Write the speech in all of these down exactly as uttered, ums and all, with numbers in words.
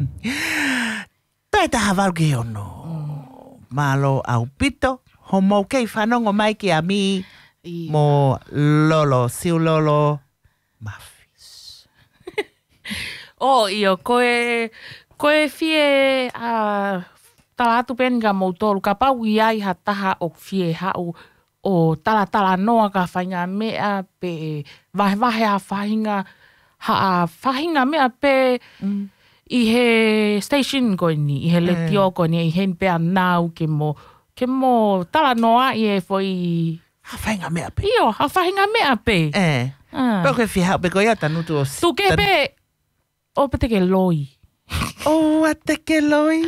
Peta havaru ke ono. Malo au pito. Homo kei whanongo mai ki a mi. Mo lolo, siu lolo. Mafis. Oh, io, koe... Koe fie a... Uh, talatu penga mo tolu. Ka pau iai ha taha o fie hau o tala tala noa ka whainga mea pe... Vahe vahe a whainga... Ha a whahinga mea pe... Mm. I he station koe ni, i he letio koe ni, i hen pea nau ke mo, ke mo tala noa i e foi... Ha whahinga mea pe? Io, ha whahinga mea pe. Eh. Ah. Pau koe fi hau pe koe ia tanu tu o... Tu ke pe... O pe te ke loi. O a te ke loi.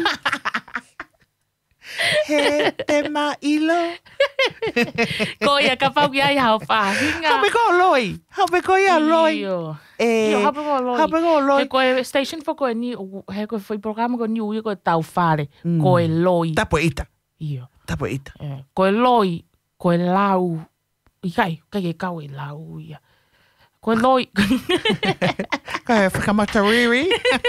He te mailo. Ko ia ka pau ki ai hau whahinga. Hau pe ko loi. Hau pe ko ia loi. Io. Eh, Io, hape ko loi. Hape ko loi. He koe station for koe ni, he koe foi programa koe ni ui koe tau whare. Mm. Koe loi. Tapo ita. Io. Tapo ita. Eh, koe loi, koe lau. I kai, kai e kau e lau ia. Koe loi. Kai e whakamatariri.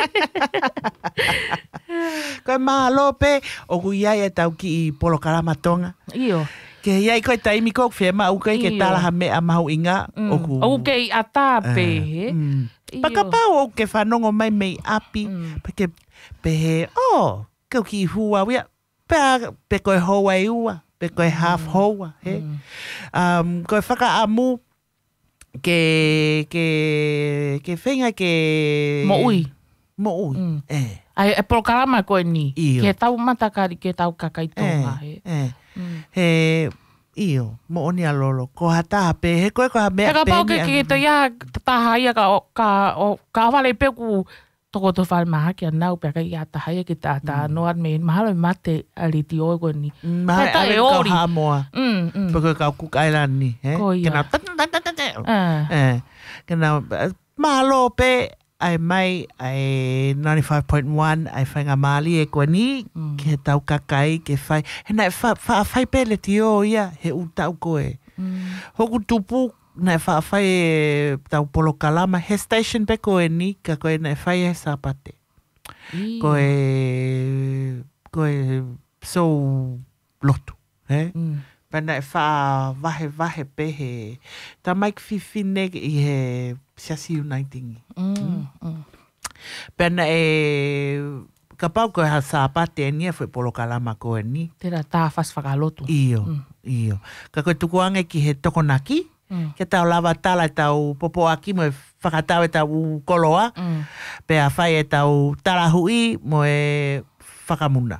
Koe maa lope, o kui ai e tau ki i polo karamatonga. Io. Ke iai koe taimi kok fie ma ukai ke talaha mea mahu inga. Mm. Oku. O kei a tāpe, he. Uh, mm. Pakapau o ke whanongo mai mei api. Mm. Pake pehe, oh, kau ki hua wia. Pe, pe koe hoa i ua. Pe koe half hoa, he. Mm. Um, koe whaka amu ke, ke, ke whenga ke... Mo ui. Mo ui, mm. eh. Ai, e prokarama koe ni. Iyo. Ke tau matakari, ke tau kakaitonga, eh, he. Eh, mm. he... Iyo, mo oni alolo. Ko hata pe, he koe ko ha mea pe. Eka pau ke ke te ia taha ia ka, ka, o, ka awale peku toko to whare maha ki a nau pe ka ia taha ia ki ta ta mm. noan me mahalo mate ali ti oi koe ni. Mm, mahalo e kau hamoa. Mm, mm. Pako kau Cook Island ni. Eh? Ko ia. Kena tatatatata. Uh. Eh. Kena mahalo pe ai mai ai ninety-five point one ai whainga mali e koe ni. Mm. Ke tau kakai ke whai. Hena e wha, wha whai pele ti o ia he u tau koe. Mm. Hoku tupu na e wha whai e tau polo kalama. He station pe koe ni ka koe na e whai e sapate. I. Koe koe so lotu. Eh? Mm. Pena e wha vahe vahe pehe. Ta maik whiwhine i he Siasi Uniting. Mm. Mm. Pena e... Ka pau koe ha sāpate e nia fwe polo kalama koe ni. Tera tā whas whakalotu. Iyo, mm. iyo. Ka koe tukuange ki he tokonaki. Mm. Ke tau lava tala e tau popo aki mo e whakatau e tau koloa. Mm. Pe a whai e tau tarahui mo e whakamuna.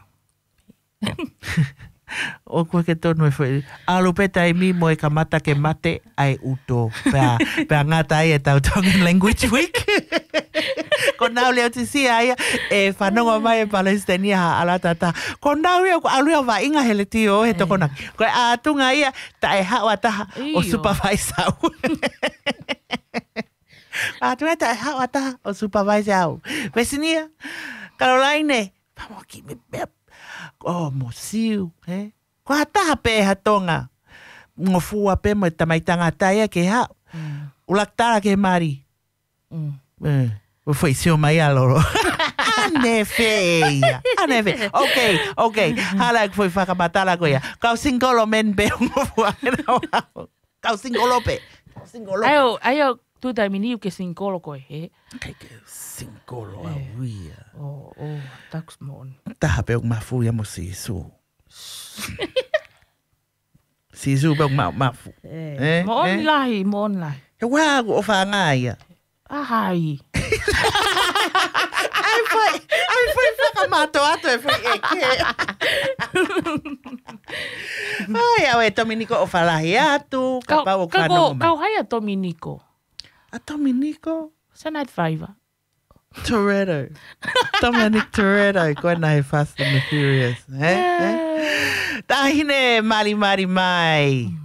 O koe ke tonu e whai. Alu peta e mi mo e ka mata ke mate ai uto. Pea, pea ngata ai e tau Tongan Language Week. Ko nau leo te si aia e whanonga mai e Palestania ha ala tata. Ko nau leo ko alu wa inga hele ti o he toko naki. Ko a tunga ia ta e hawa taha o supervisor. A tunga ta e hawa taha o supervisor. Vesinia, Caroline, vamos ki me bep. Oh, mo siu, eh? Ko hataha pe ha tonga. Ngo fua pe mo tamaitanga taia ke ha. Mm. Ulaktara ke mari. Mm. Eh, foi sio mai aloro. Ane feia. Ane feia. Okay, okay. Hala foi whakamatala ko ia. Kau singolo men pe ngo fua. Kau singolo pe. Singolo. Ayo, ayo. Tu dai miniu ke singolo koe, he? Kei ke singolo a wia. Oh, oh, taks mon. Taha pe o mafu ia mo sisu. Sisu pe o mafu. Eh, mo on lahi, mo on lahi. He wā o whanga ia. Ahai. Ai whai, ai whai whakamato ato e whai e ke. Ai, au e Dominico o whalahi atu. Ka pau o whanongo mai. Kau hai a Dominico. A Dominico? Sa night fiver. Toretto. Dominic Toretto. Koe nai Fast and the Furious. Eh? Eh? Tahine mari mari mai.